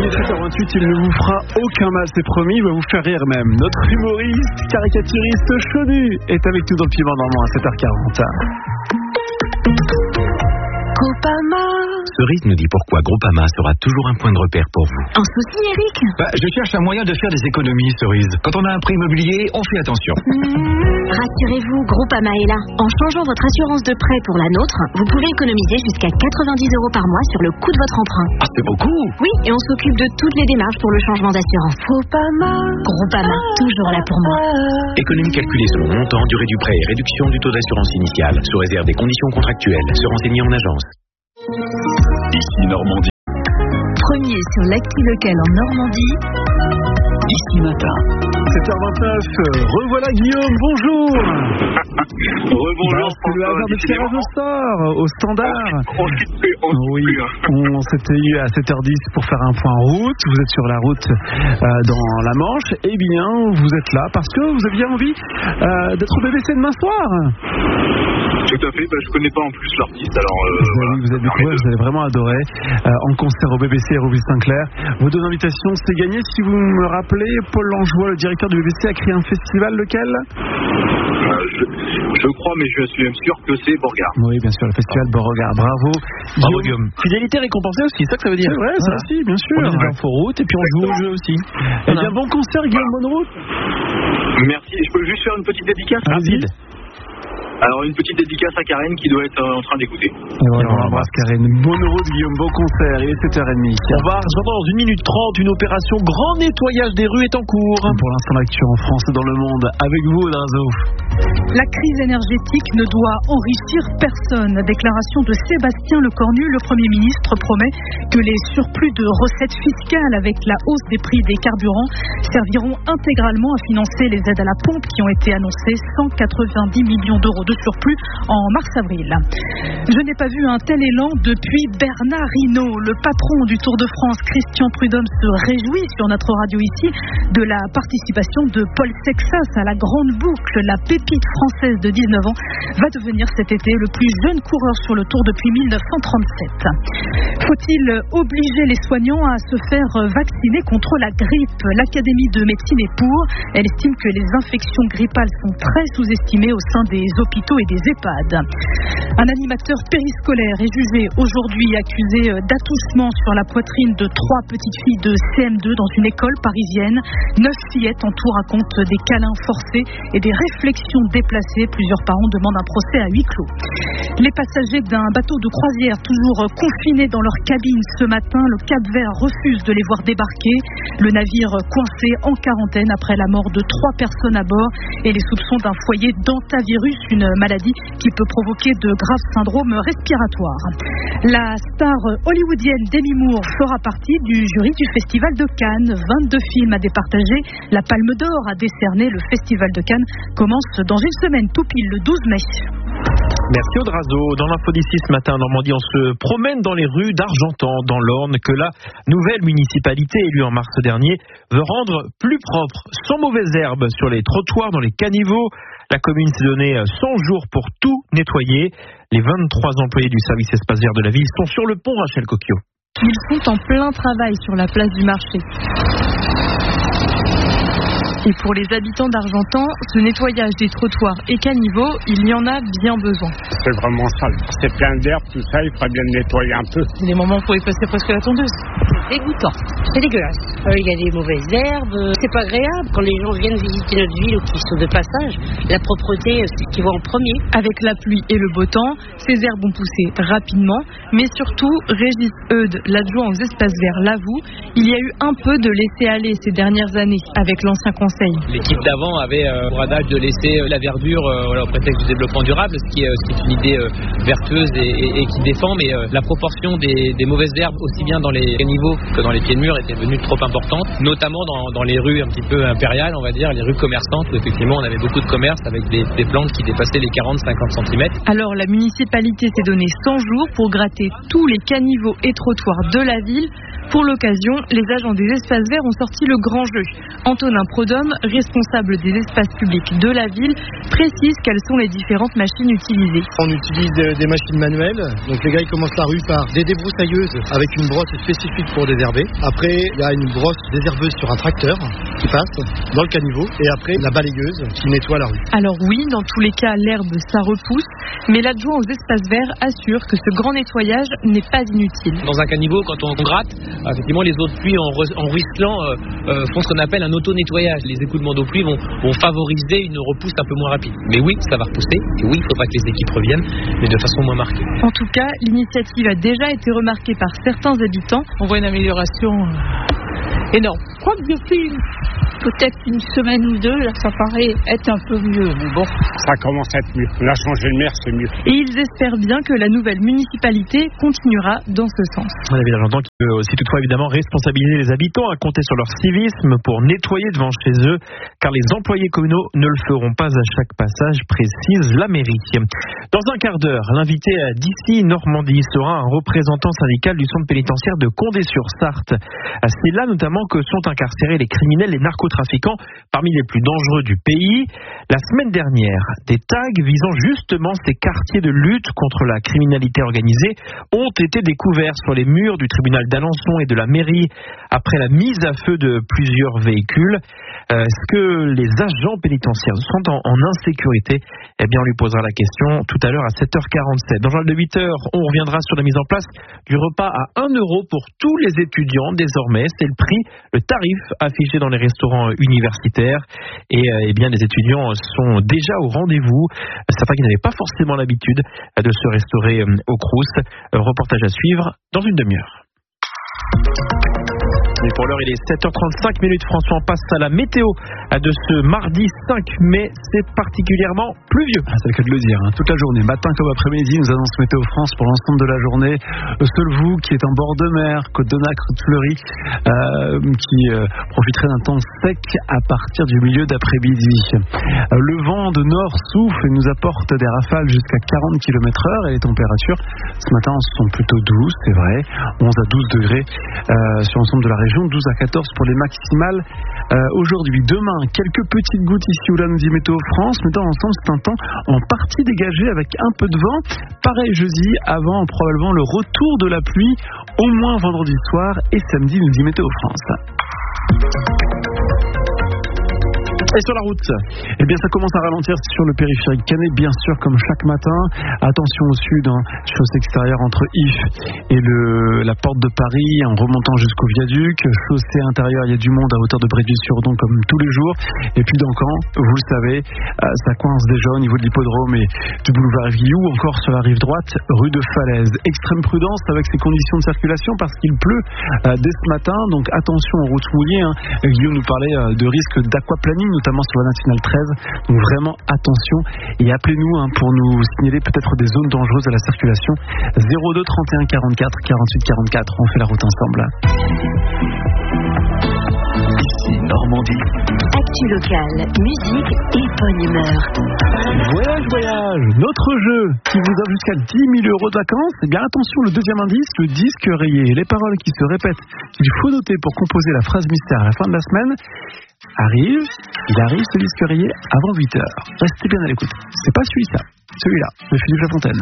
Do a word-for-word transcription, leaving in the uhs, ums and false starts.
est sept heures vingt-huit, il ne vous fera aucun mal, c'est promis, il va vous faire rire même. Notre humoriste, caricaturiste Chonu est avec nous dans le Piment Normand à sept heures quarante. Groupama. Cerise nous dit pourquoi Groupama sera toujours un point de repère pour vous. Un souci, Eric? Bah, je cherche un moyen de faire des économies, Cerise. Quand on a un prêt immobilier, on fait attention. Mmh. Rassurez-vous, Groupama est là. En changeant votre assurance de prêt pour la nôtre, vous pouvez économiser jusqu'à quatre-vingt-dix euros par mois sur le coût de votre emprunt. Ah, c'est beaucoup. Oui, et on s'occupe de toutes les démarches pour le changement d'assurance. Groupama. Groupama, toujours là pour moi. Économie calculée selon montant, durée du prêt et réduction du taux d'assurance initiale, sous réserve des conditions contractuelles. Se renseigner en agence. Ici Normandie. Premier sur l'actu local en Normandie. Ici matin. sept heures vingt-neuf, revoilà Guillaume, bonjour. Rebonjour. Bah, c'est le hasard de tirage au sort, au standard. On, on, on, on, oui, on s'était eu à sept heures dix pour faire un point route. Vous êtes sur la route euh, dans la Manche. Eh bien, vous êtes là parce que vous aviez envie euh, d'être au B B C demain soir. Tout à fait, bah, je connais pas en plus l'artiste, alors euh, vous, voilà, avez, vous, avez découvert, vous allez vraiment adorer euh, en concert au B B C et Hérouville-Saint-Clair. Vos deux invitations, c'est gagné. Si vous me rappelez, Paul Langeois, le directeur du B B C, a créé un festival, lequel euh, je, je crois, mais je suis même sûr que c'est Beauregard. Oui, bien sûr, le festival Beauregard. Bravo, Bravo Guillaume. Fidélité récompensée aussi, c'est ça que ça veut dire. C'est vrai, ça aussi, bien sûr. On est dans l'inforoute et puis on joue au jeu aussi. Eh bien, bon concert, Guillaume, bonne route. Merci, je peux juste faire une petite dédicace rapide. Alors une petite dédicace à Karen qui doit être euh, en train d'écouter. Et voilà, on embrasse Karen. Bonne route Guillaume, bon concert, il est sept heures trente. On va rejoindre dans une minute trente, une opération grand nettoyage des rues est en cours. Pour l'instant, l'actu en France et dans le monde, avec vous, Drazo. La crise énergétique ne doit enrichir personne. Déclaration de Sébastien Lecornu, le Premier ministre promet que les surplus de recettes fiscales avec la hausse des prix des carburants serviront intégralement à financer les aides à la pompe qui ont été annoncées, cent quatre-vingt-dix millions d'euros de surplus en mars-avril. Je n'ai pas vu un tel élan depuis Bernard Hinault. Le patron du Tour de France, Christian Prudhomme, se réjouit sur notre radio ici de la participation de Paul Sexas à la grande boucle. La pépite française de dix-neuf ans va devenir cet été le plus jeune coureur sur le Tour depuis mille neuf cent trente-sept. Faut-il obliger les soignants à se faire vacciner contre la grippe? L'Académie de médecine est pour. Elle estime que les infections grippales sont très sous-estimées au sein des hôpitaux et des EHPAD. Un animateur périscolaire est jugé aujourd'hui accusé d'attouchement sur la poitrine de trois petites filles de C M deux dans une école parisienne. Neuf fillettes en tout racontent des câlins forcés et des réflexions déplacées. Plusieurs parents demandent un procès à huis clos. Les passagers d'un bateau de croisière toujours confinés dans leur cabine ce matin, le Cap-Vert refuse de les voir débarquer. Le navire coincé en quarantaine après la mort de trois personnes à bord et les soupçons d'un foyer d'hantavirus, une maladie qui peut provoquer de graves syndromes respiratoires. La star hollywoodienne Demi Moore fera partie du jury du Festival de Cannes. vingt-deux films à départager. La Palme d'Or a décerné. Le Festival de Cannes commence dans une semaine, tout pile le douze mai. Merci Odrazo. Dans l'info d'ici ce matin en Normandie, on se promène dans les rues d'Argentan, dans l'Orne, que la nouvelle municipalité élue en mars dernier veut rendre plus propre, sans mauvaises herbes sur les trottoirs, dans les caniveaux. La commune s'est donné cent jours pour tout nettoyer. Les vingt-trois employés du service espace vert de la ville sont sur le pont, Rachel Coquio. Ils sont en plein travail sur la place du marché. Et pour les habitants d'Argentan, ce nettoyage des trottoirs et caniveaux, il y en a bien besoin. C'est vraiment sale. C'est plein d'herbe, tout ça, il faudrait bien le nettoyer un peu. Des moments pour y passer presque la tondeuse. C'est dégoûtant, c'est dégueulasse. Euh, il y a des mauvaises herbes, c'est pas agréable. Quand les gens viennent visiter notre ville ou qui sont de passage, la propreté, c'est ce qu'ils voient en premier. Avec la pluie et le beau temps, ces herbes ont poussé rapidement, mais surtout, Régis Eudes, l'adjoint aux espaces verts, l'avoue, il y a eu un peu de laisser-aller ces dernières années avec l'ancien conseil. L'équipe d'avant avait euh, pour adage de laisser euh, la verdure euh, voilà, au prétexte du développement durable, ce qui, euh, ce qui est une idée euh, vertueuse et, et, et qui défend, mais euh, la proportion des, des mauvaises herbes, aussi bien dans les niveaux que dans les pieds de mur, était devenue trop importante, notamment dans, dans les rues un petit peu impériales, on va dire, les rues commerçantes, où effectivement on avait beaucoup de commerces avec des, des plantes qui dépassaient les quarante à cinquante centimètres. Alors la municipalité s'est donné cent jours pour gratter tous les caniveaux et trottoirs de la ville. Pour l'occasion, les agents des espaces verts ont sorti le grand jeu. Antonin Prodhomme, responsable des espaces publics de la ville, précise quelles sont les différentes machines utilisées. On utilise des machines manuelles. Donc les gars ils commencent la rue par des débroussailleuses avec une brosse spécifique pour désherber. Après il y a une brosse désherbeuse sur un tracteur qui passe dans le caniveau. Et après la balayeuse qui nettoie la rue. Alors oui, dans tous les cas, l'herbe ça repousse. Mais l'adjoint aux espaces verts assure que ce grand nettoyage n'est pas inutile. Dans un caniveau, quand on gratte, effectivement les eaux de pluie en, re- en ruisselant euh, euh, font ce qu'on appelle un auto-nettoyage. Les écoulements d'eau de pluie vont, vont favoriser une repousse un peu moins rapide. Mais oui, ça va repousser. Et oui, il ne faut pas que les équipes reviennent, mais de façon moins marquée. En tout cas, l'initiative a déjà été remarquée par certains habitants. On voit une amélioration euh, énorme. Je crois que depuis peut-être une semaine ou deux, là, ça paraît être un peu mieux. Mais bon, ça commence à être mieux. On a changé le maire, c'est mieux. Et ils espèrent bien que la nouvelle municipalité continuera dans ce sens. On avait l'agent qui peut aussi toutefois évidemment responsabiliser les habitants à compter sur leur civisme pour nettoyer devant chez eux, car les employés communaux ne le feront pas à chaque passage, précise la mairie. Dans un quart d'heure, l'invité d'ici Normandie sera un représentant syndical du centre pénitentiaire de Condé-sur-Sarthe. C'est là notamment que sont incarcérés les criminels et narcotrafiquants parmi les plus dangereux du pays. La semaine dernière, des tags visant justement ces quartiers de lutte contre la criminalité organisée ont été découverts sur les murs du tribunal d'Alençon et de la mairie après la mise à feu de plusieurs véhicules. Euh, est-ce que les agents pénitentiaires sont en, en insécurité? Eh bien, on lui posera la question tout à l'heure à sept heures quarante-sept. Dans le journal de huit heures, on reviendra sur la mise en place du repas à un euro pour tous les étudiants désormais. C'est le prix, le tarif affiché dans les restaurants universitaires. Et euh, eh bien, les étudiants sont déjà au rendez-vous. Certains qui n'avaient pas forcément l'habitude de se restaurer euh, au Crous. Euh, reportage à suivre dans une demi-heure. Et pour l'heure, il est sept heures trente-cinq minutes. François, on passe à la météo de ce mardi cinq mai. C'est particulièrement pluvieux. Ah, c'est le cas de le dire. Hein. Toute la journée, matin comme après-midi, nous annonce Météo France pour l'ensemble de la journée. Seul vous qui êtes en bord de mer, Côte de Nacre, Fleury, euh, qui euh, profiterait d'un temps sec à partir du milieu d'après-midi. Euh, le vent de nord souffle et nous apporte des rafales jusqu'à quarante kilomètres heure et les températures ce matin sont plutôt douces, c'est vrai. onze à douze degrés euh, sur l'ensemble de la région. douze à quatorze pour les maximales euh, aujourd'hui. Demain, quelques petites gouttes ici ou là, nous dit Météo France, mais dans l'ensemble, c'est un temps en partie dégagé avec un peu de vent. Pareil jeudi, avant probablement le retour de la pluie, au moins vendredi soir et samedi, nous dit Météo France. Et sur la route, eh bien ça commence à ralentir sur le périphérique Canet, bien sûr, comme chaque matin. Attention au sud, hein, chaussée extérieure entre If et le, la porte de Paris, en remontant jusqu'au viaduc. Chaussée intérieure, il y a du monde à hauteur de Bréville-sur-Don comme tous les jours. Et puis dans Caen, vous le savez, euh, ça coince déjà au niveau de l'hippodrome et du boulevard Guillou, ou encore sur la rive droite, rue de Falaise. Extrême prudence avec ces conditions de circulation parce qu'il pleut euh, dès ce matin, donc attention aux routes mouillées. Hein. Guillaume nous parlait euh, de risque d'aquaplaning, notamment sur la nationale treize, donc vraiment attention et appelez-nous hein, pour nous signaler peut-être des zones dangereuses à la circulation. Zéro deux trente et un quarante-quatre quarante-huit quarante-quatre, on fait la route ensemble. Ici Normandie. Actu locale, musique et bonne humeur. Voyage, voyage, notre jeu qui vous offre jusqu'à dix mille euros de vacances. Eh bien attention, le deuxième indice, le disque rayé. Les paroles qui se répètent qu'il faut noter pour composer la phrase mystère à la fin de la semaine arrive, il arrive ce disque rayé avant huit heures. Restez bien à l'écoute. C'est pas celui-là, celui-là, de Philippe Lafontaine.